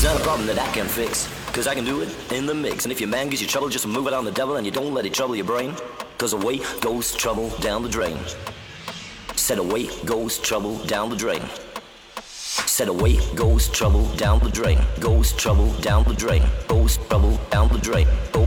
not a problem that I can fix, cause I can do it in the mix. And if your man gives you trouble, just move it on the devil and you don't let it trouble your brain. Cause away goes trouble down the drain. Said away goes trouble down the drain. Said away goes trouble down the drain. Goes trouble down the drain. Goes trouble down the drain.